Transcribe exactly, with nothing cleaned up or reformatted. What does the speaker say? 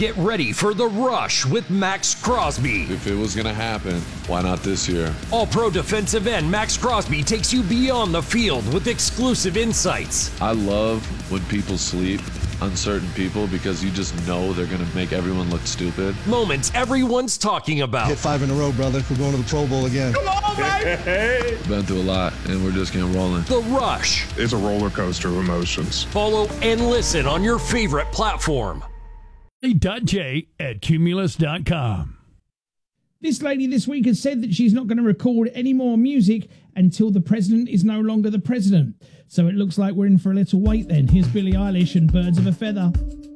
Get ready for The Rush with Max Crosby. If it was going to happen, why not this year? All-Pro defensive end Max Crosby takes you beyond the field with exclusive insights. I love when people sleep on certain people because you just know they're going to make everyone look stupid. Moments everyone's talking about. Hit five in a row, brother. We're going to the Pro Bowl again. Come on, baby! Been through a lot, and we're just getting rolling. The Rush. It's a roller coaster of emotions. Follow and listen on your favorite platform. J at Cumulus dot com. This lady this week has said that she's not going to record any more music until the president is no longer the president. So it looks like we're in for a little wait then. Here's Billie Eilish and Birds of a Feather.